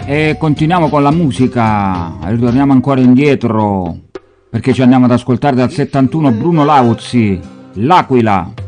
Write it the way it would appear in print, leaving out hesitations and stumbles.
E continuiamo con la musica, ritorniamo ancora indietro perché ci andiamo ad ascoltare dal 71 Bruno Lauzi, L'Aquila.